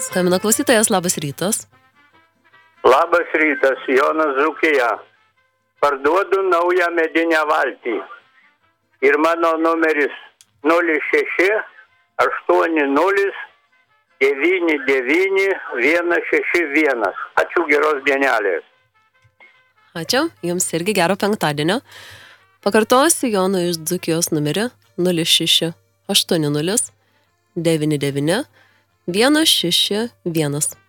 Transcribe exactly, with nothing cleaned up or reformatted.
Skambina klausytojas, labas rytas. Labas rytas, Jonas Dzūkija. Parduodu naują medinę valtį. Ir mano numeris nulis šeši aštuoni nulis devyni devyni vienas šeši vienas. Ačiū, geros dienelės. Ačiū, jums irgi gero penktadienio. Pakartosiu Jono iš Dzūkijos numerį nulis šeši aštuoni nulis devyni devyni vienas šeši vienas.